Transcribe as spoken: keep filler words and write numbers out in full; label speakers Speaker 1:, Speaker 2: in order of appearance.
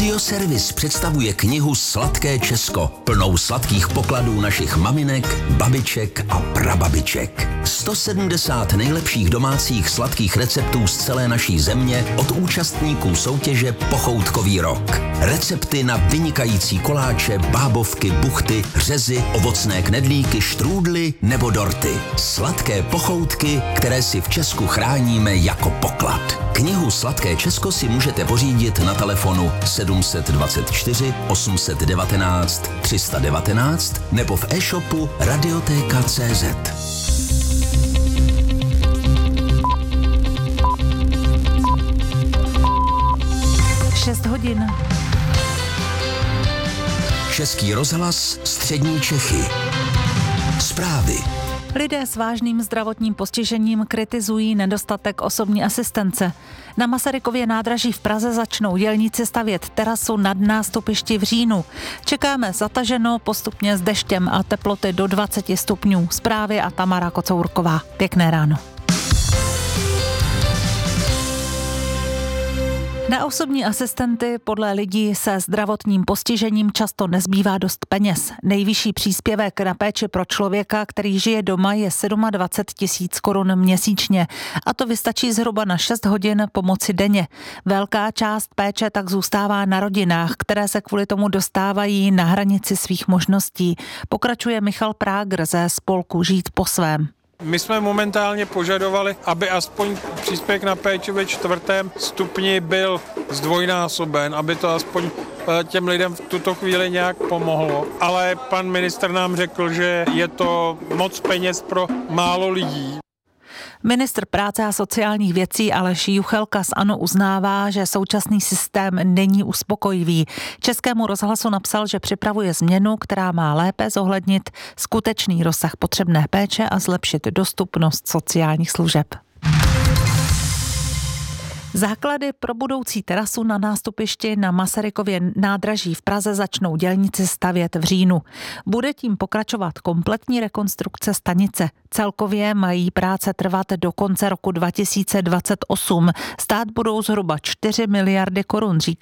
Speaker 1: Audioservis představuje knihu Sladké Česko, plnou sladkých pokladů našich maminek, babiček a prababiček. sto sedmdesát nejlepších domácích sladkých receptů z celé naší země od účastníků soutěže Pochoutkový rok. Recepty na vynikající koláče, bábovky, buchty, řezy, ovocné knedlíky, štrůdly nebo dorty. Sladké pochoutky, které si v Česku chráníme jako poklad. Knihu Sladké Česko si můžete pořídit na telefonu sedm dvacet čtyři osm set devatenáct tři sta devatenáct nebo v e-shopu radioteka tečka cé zet.
Speaker 2: šest hodin.
Speaker 1: Český rozhlas, střední Čechy. Zprávy.
Speaker 2: Lidé s vážným zdravotním postižením kritizují nedostatek osobní asistence. Na Masarykově nádraží v Praze začnou dělníci stavět terasu nad nástupišti v říjnu. Čekáme zataženo postupně s deštěm a teploty do dvacet stupňů. Zprávy a Tamara Kocourková. Pěkné ráno. Na osobní asistenty podle lidí se zdravotním postižením často nezbývá dost peněz. Nejvyšší příspěvek na péči pro člověka, který žije doma, je dvacet sedm tisíc korun měsíčně. A to vystačí zhruba na šest hodin pomoci denně. Velká část péče tak zůstává na rodinách, které se kvůli tomu dostávají na hranici svých možností. Pokračuje Michal Prágr ze spolku Žít po svém.
Speaker 3: My jsme momentálně požadovali, aby aspoň příspěvek na péči ve čtvrtém stupni byl zdvojnásoben, aby to aspoň těm lidem v tuto chvíli nějak pomohlo. Ale pan ministr nám řekl, že je to moc peněz pro málo lidí.
Speaker 2: Ministr práce a sociálních věcí Aleš Juchelka z ANO uznává, že současný systém není uspokojivý. Českému rozhlasu napsal, že připravuje změnu, která má lépe zohlednit skutečný rozsah potřebné péče a zlepšit dostupnost sociálních služeb. Základy pro budoucí terasu na nástupišti na Masarykově nádraží v Praze začnou dělníci stavět v říjnu. Bude tím pokračovat kompletní rekonstrukce stanice. Celkově mají práce trvat do konce roku dva tisíce dvacet osm. Stát budou zhruba čtyři miliardy korun, říká